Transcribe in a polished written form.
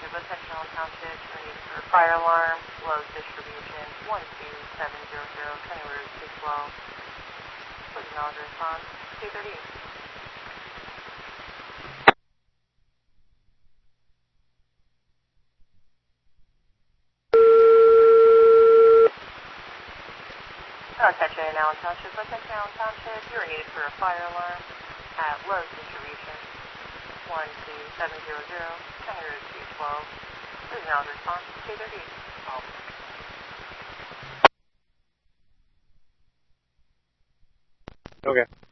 Township, attention Allen Township, you're needed for a fire alarm, Lowe's distribution, 12700, County Road 212. Please acknowledge your response, 238. Attention Allen Township, you're needed for a fire alarm at Lowe's distribution, 12700, County Road 212. Please acknowledge your response, 238. Okay.